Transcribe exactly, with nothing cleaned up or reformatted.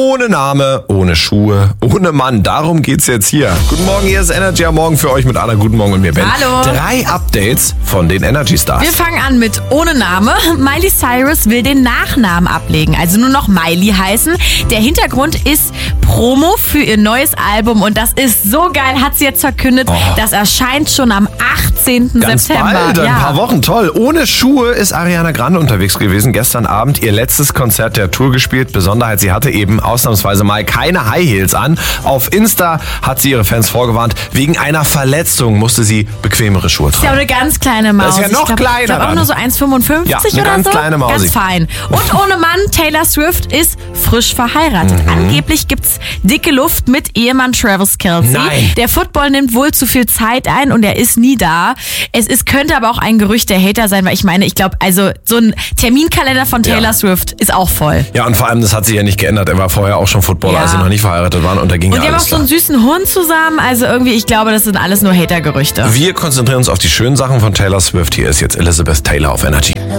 Ohne Name, ohne Schuhe, ohne Mann. Darum geht's jetzt hier. Guten Morgen, hier ist Energy am Morgen für euch mit Anna. Guten Morgen und mir, Ben. Hallo. Drei Updates von den Energy Stars. Wir fangen an mit ohne Name. Miley Cyrus will den Nachnamen ablegen, also nur noch Miley heißen. Der Hintergrund ist Promo für ihr neues Album und das ist so geil, hat sie jetzt verkündet. Oh. Das erscheint schon am achtzehnten Ganz September. bald, ein ja. paar Wochen, toll. Ohne Schuhe ist Ariana Grande unterwegs gewesen. Gestern Abend ihr letztes Konzert der Tour gespielt. Besonderheit, sie hatte eben ausnahmsweise mal keine High Heels an. Auf Insta hat sie ihre Fans vorgewarnt, wegen einer Verletzung musste sie bequemere Schuhe Ist ja auch tragen. eine ganz kleine Maus. Das ist ja noch ich glaub, kleiner Ich glaube auch dann. nur so eins Komma fünfundfünfzig Ja, eine oder ganz so. kleine Mausi. Ganz fein. Und ohne Mann, Taylor Swift ist frisch verheiratet. Mhm. Angeblich gibt's dicke Luft mit Ehemann Travis Kelce. Nein. Der Football nimmt wohl zu viel Zeit ein und er ist nie da. Es ist, könnte aber auch ein Gerücht der Hater sein, weil ich meine, ich glaube, also so ein Terminkalender von Taylor Ja. Swift ist auch voll. Ja, und vor allem, das hat sich ja nicht geändert. Er war vorher auch schon Footballer, Ja. als sie noch nicht verheiratet waren. Und da ging Und ja die haben auch alles so einen klar. süßen Hund zusammen. Also irgendwie, ich glaube, das sind alles nur Hater-Gerüchte. Wir konzentrieren uns auf die schönen Sachen von Taylor Swift. Hier ist jetzt Elizabeth Taylor auf Energy.